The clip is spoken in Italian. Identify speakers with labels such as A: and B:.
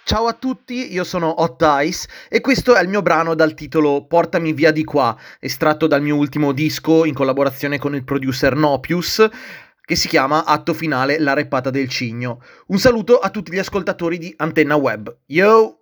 A: Ciao a tutti, io sono Hot Ice e questo è il mio brano dal titolo Portami via di qua, estratto dal mio ultimo disco in collaborazione con il producer Nopius, che si chiama Atto finale, la reppata del cigno. Un saluto a tutti gli ascoltatori di Antenna Web. Yo!